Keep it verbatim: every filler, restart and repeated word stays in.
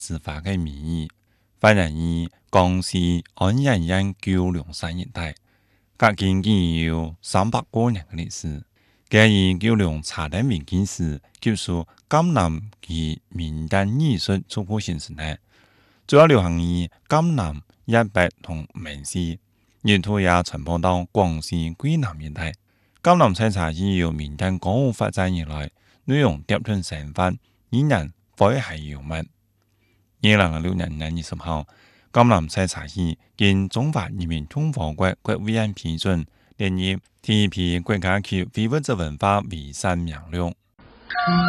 执法嘅名义，发源于江西安阳县九龙山一带，隔今已有三百多年嘅历史。佢以九龍茶燈為基時，接受江南及民間藝術初步形成呢，主要流行於江南、一北同閩西，沿途也傳播到廣西、桂南一帶。江南採茶自由民間港務發展以來，內容疊吞成分依然非係有物。二零二六年年二十號，江南採茶葉經中華人民共和國國務院批准，列入第一批國家級非物質文化遺產名錄。